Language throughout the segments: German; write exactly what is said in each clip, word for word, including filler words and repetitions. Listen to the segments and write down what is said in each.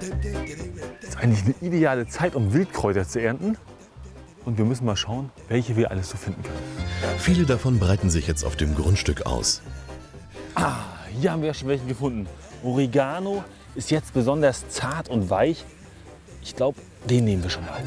Das ist eigentlich eine ideale Zeit, um Wildkräuter zu ernten. Und wir müssen mal schauen, welche wir alles so finden können. Viele davon breiten sich jetzt auf dem Grundstück aus. Ah, hier haben wir ja schon welche gefunden. Oregano ist jetzt besonders zart und weich. Ich glaube, den nehmen wir schon mal.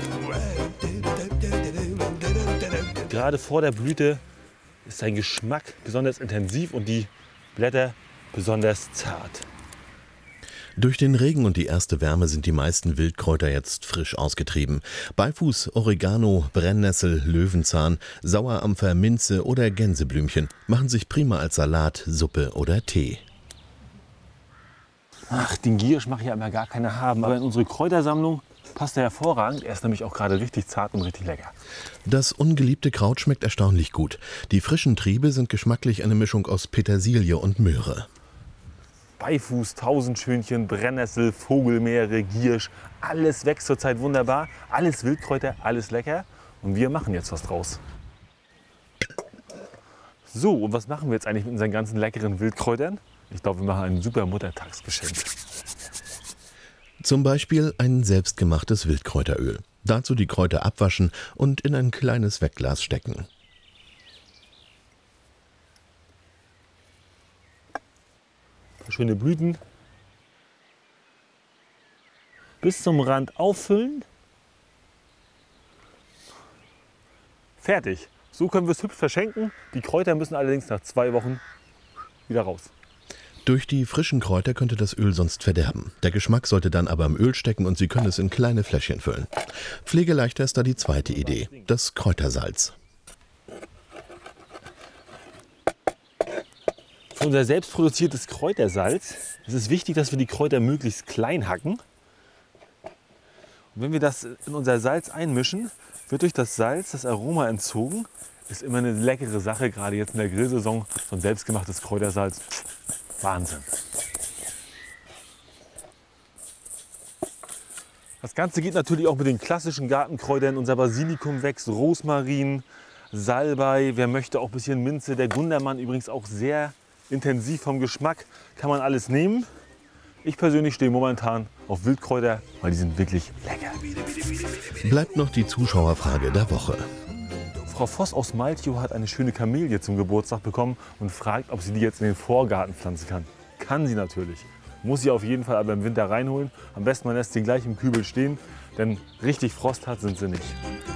Gerade vor der Blüte ist sein Geschmack besonders intensiv und die Blätter besonders zart. Durch den Regen und die erste Wärme sind die meisten Wildkräuter jetzt frisch ausgetrieben. Beifuß, Oregano, Brennnessel, Löwenzahn, Sauerampfer, Minze oder Gänseblümchen machen sich prima als Salat, Suppe oder Tee. Ach, den Giersch mache ich ja immer gar keine haben, aber in unsere Kräutersammlung passt er hervorragend. Er ist nämlich auch gerade richtig zart und richtig lecker. Das ungeliebte Kraut schmeckt erstaunlich gut. Die frischen Triebe sind geschmacklich eine Mischung aus Petersilie und Möhre. Beifuß, Tausendschönchen, Brennnessel, Vogelmeere, Giersch, alles wächst zurzeit wunderbar. Alles Wildkräuter, alles lecker. Und wir machen jetzt was draus. So, und was machen wir jetzt eigentlich mit unseren ganzen leckeren Wildkräutern? Ich glaube, wir machen ein super Muttertagsgeschenk. Zum Beispiel ein selbstgemachtes Wildkräuteröl. Dazu die Kräuter abwaschen und in ein kleines Wegglas stecken. Schöne Blüten. Bis zum Rand auffüllen. Fertig. So können wir es hübsch verschenken. Die Kräuter müssen allerdings nach zwei Wochen wieder raus. Durch die frischen Kräuter könnte das Öl sonst verderben. Der Geschmack sollte dann aber im Öl stecken und Sie können es in kleine Fläschchen füllen. Pflegeleichter ist da die zweite Idee, das Kräutersalz. Für unser selbstproduziertes Kräutersalz ist es wichtig, dass wir die Kräuter möglichst klein hacken. Und wenn wir das in unser Salz einmischen, wird durch das Salz das Aroma entzogen. Ist immer eine leckere Sache, gerade jetzt in der Grillsaison. So ein selbstgemachtes Kräutersalz, Wahnsinn. Das Ganze geht natürlich auch mit den klassischen Gartenkräutern. Unser Basilikum wächst, Rosmarin, Salbei. Wer möchte auch ein bisschen Minze. Der Gundermann übrigens auch sehr intensiv vom Geschmack, kann man alles nehmen. Ich persönlich stehe momentan auf Wildkräuter, weil die sind wirklich lecker. Bleibt noch die Zuschauerfrage der Woche. Frau Voss aus Malchow hat eine schöne Kamelie zum Geburtstag bekommen und fragt, ob sie die jetzt in den Vorgarten pflanzen kann. Kann sie natürlich. Muss sie auf jeden Fall aber im Winter reinholen. Am besten man lässt sie gleich im Kübel stehen, denn richtig Frost hat sind sie nicht.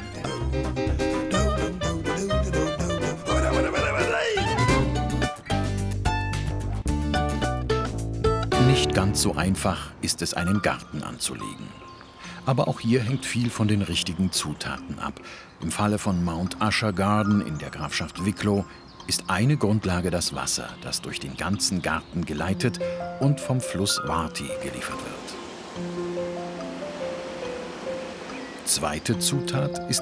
Nicht ganz so einfach ist es, einen Garten anzulegen. Aber auch hier hängt viel von den richtigen Zutaten ab. Im Falle von Mount Usher Garden in der Grafschaft Wicklow ist eine Grundlage das Wasser, das durch den ganzen Garten geleitet und vom Fluss Warty geliefert wird. Zweite Zutat ist